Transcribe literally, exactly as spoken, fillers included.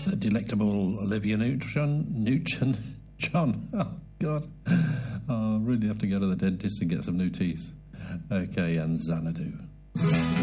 the delectable Olivia Newton. Newton. John. Oh, God. Oh, I really have to go to the dentist and get some new teeth. Okay, and Xanadu.